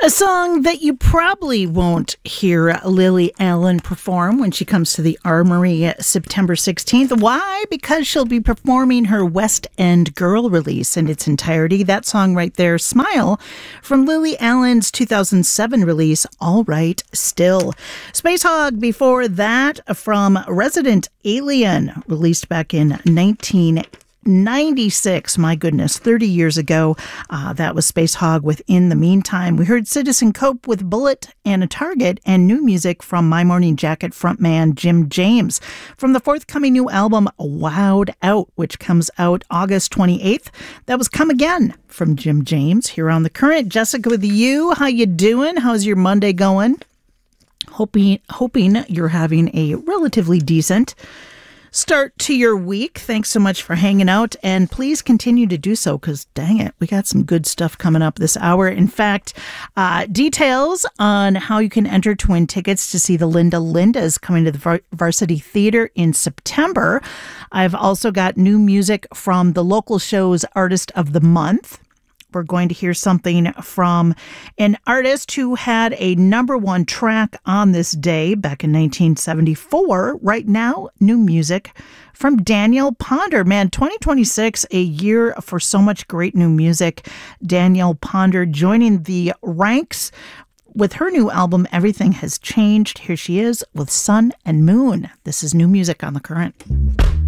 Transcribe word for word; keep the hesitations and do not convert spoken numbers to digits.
A song that you probably won't hear Lily Allen perform when she comes to the Armory September sixteenth. Why? Because she'll be performing her West End Girl release in its entirety. That song right there, Smile, from Lily Allen's two thousand seven release, All Right Still. Spacehog before that from Resident Alien, released back in nineteen ninety-six. My goodness, thirty years ago. Uh, that was Spacehog with In the Meantime. We heard Citizen Cope with Bullet and a Target, and new music from My Morning Jacket frontman Jim James from the forthcoming new album Wowed Out, which comes out August twenty-eighth. That was Come Again from Jim James here on The Current. Jessica with you. How you doing? How's your Monday going? Hoping, hoping you're having a relatively decent start to your week. Thanks so much for hanging out, and please continue to do so because dang it, we got some good stuff coming up this hour. In fact, uh, details on how you can enter to win tickets to see the Linda Lindas coming to the Var- Varsity Theater in September. I've also got new music from the local show's Artist of the Month. We're going to hear something from an artist who had a number one track on this day back in nineteen seventy-four. Right now, new music from Danielle Ponder. Man, twenty twenty-six, a year for so much great new music. Danielle Ponder joining the ranks with her new album, Everything Has Changed. Here she is with Sun and Moon. This is new music on The Current.